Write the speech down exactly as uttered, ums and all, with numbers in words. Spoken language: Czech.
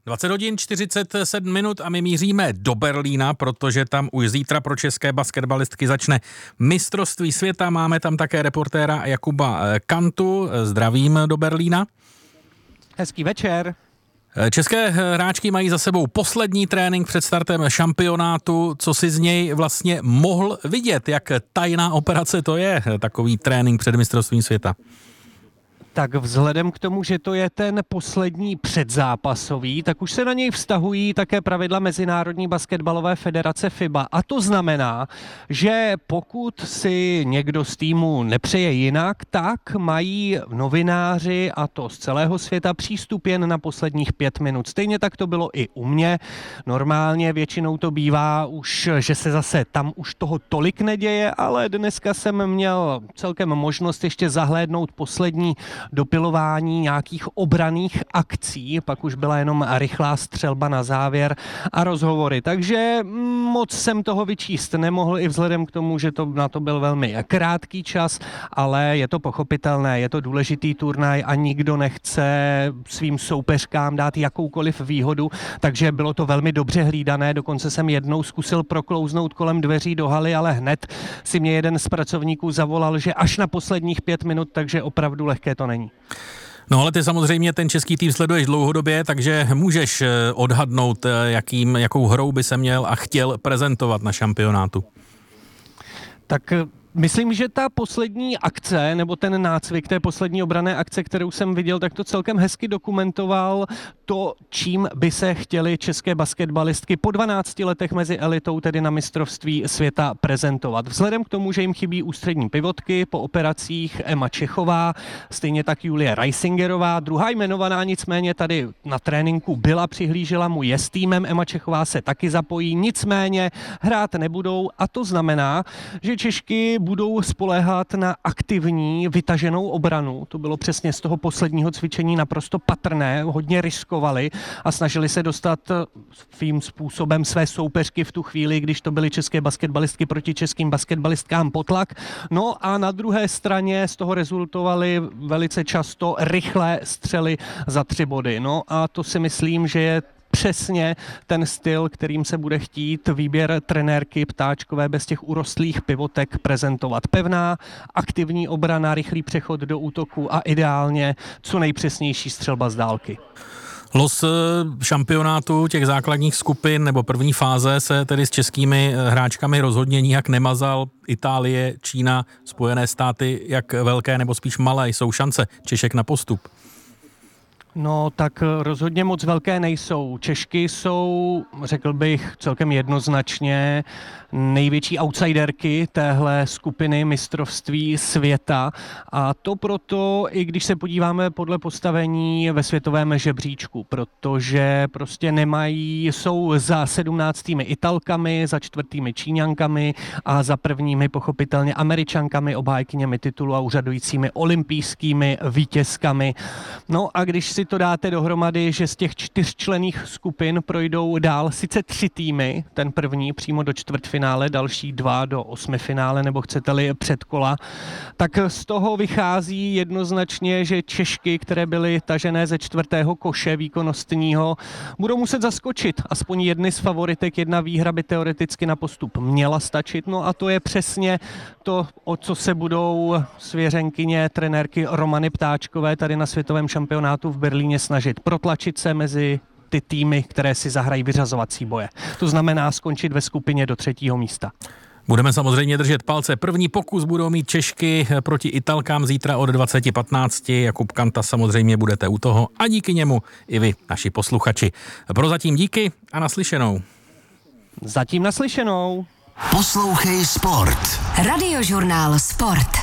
dvacet hodin čtyřicet sedm minut a my míříme do Berlína, protože tam už zítra pro české basketbalistky začne mistrovství světa. Máme tam také reportéra Jakuba Kantu. Zdravím do Berlína. Hezký večer. České hráčky mají za sebou poslední trénink před startem šampionátu. Co si z něj vlastně mohl vidět? Jak tajná operace to je, takový trénink před mistrovstvím světa? Tak vzhledem k tomu, že to je ten poslední předzápasový, tak už se na něj vztahují také pravidla Mezinárodní basketbalové federace FIBA. A to znamená, že pokud si někdo z týmu nepřeje jinak, tak mají novináři, a to z celého světa, přístup jen na posledních pět minut. Stejně tak to bylo i u mě. Normálně většinou to bývá už, že se zase tam už toho tolik neděje, ale dneska jsem měl celkem možnost ještě zahlédnout poslední dopilování nějakých obranných akcí, pak už byla jenom rychlá střelba na závěr a rozhovory. Takže moc jsem toho vyčíst nemohl i vzhledem k tomu, že to, na to byl velmi krátký čas, ale je to pochopitelné, je to důležitý turnaj a nikdo nechce svým soupeřkám dát jakoukoliv výhodu, takže bylo to velmi dobře hlídané, dokonce jsem jednou zkusil proklouznout kolem dveří do haly, ale hned si mě jeden z pracovníků zavolal, že až na posledních pět minut, takže opravdu lehké to není. No ale ty samozřejmě ten český tým sleduješ dlouhodobě, takže můžeš odhadnout, jakým, jakou hrou by se měl a chtěl prezentovat na šampionátu. Tak myslím, že ta poslední akce, nebo ten nácvik té poslední obranné akce, kterou jsem viděl, tak to celkem hezky dokumentoval to, čím by se chtěly české basketbalistky po dvanácti letech mezi elitou, tedy na mistrovství světa, prezentovat. Vzhledem k tomu, že jim chybí ústřední pivotky, po operacích Emma Čechová, stejně tak Julie Reisingerová, druhá jmenovaná nicméně tady na tréninku byla, přihlížela mu, je s týmem, Emma Čechová se taky zapojí, nicméně hrát nebudou a to znamená, že Češky budou spoléhat na aktivní, vytaženou obranu. To bylo přesně z toho posledního cvičení naprosto patrné, hodně riskovali a snažili se dostat svým způsobem své soupeřky v tu chvíli, když to byly české basketbalistky proti českým basketbalistkám pod tlak. No a na druhé straně z toho rezultovaly velice často rychlé střely za tři body. No a to si myslím, že je přesně ten styl, kterým se bude chtít výběr trenérky Ptáčkové bez těch urostlých pivotek prezentovat. Pevná, aktivní obrana, rychlý přechod do útoku a ideálně co nejpřesnější střelba z dálky. Los šampionátu těch základních skupin nebo první fáze se tedy s českými hráčkami rozhodně nijak nemazal. Itálie, Čína, Spojené státy, jak velké nebo spíš malé jsou šance Češek na postup? No tak rozhodně moc velké nejsou. Češky jsou, řekl bych, celkem jednoznačně největší outsiderky téhle skupiny mistrovství světa. A to proto, i když se podíváme podle postavení ve světovém žebříčku, protože prostě nemají, jsou za sedmnáctými Italkami, za čtvrtými Číňankami a za prvními pochopitelně Američankami, obhájkyněmi titulu a úřadujícími olympijskými vítězkami. No a když si to dáte dohromady, že z těch čtyřčlenných skupin projdou dál sice tři týmy, ten první přímo do čtvrtfinále, další dva do osmifinále, nebo chcete-li předkola, tak z toho vychází jednoznačně, že Češky, které byly tažené ze čtvrtého koše výkonnostního, budou muset zaskočit. Aspoň jedny z favoritek, jedna výhra by teoreticky na postup měla stačit, no a to je přesně to, o co se budou svěřenkyně trenérky Romany Ptáčkové tady na světovém šampionátu v Berlíně snažit protlačit se mezi ty týmy, které si zahrají vyřazovací boje. To znamená skončit ve skupině do třetího místa. Budeme samozřejmě držet palce. První pokus budou mít Češky proti Italkám zítra od dvacet patnáct. Jakub Kanta, samozřejmě budete u toho a díky němu i vy, naši posluchači. Prozatím díky a naslyšenou. Zatím naslyšenou. Poslouchej Sport. Radiožurnál Sport.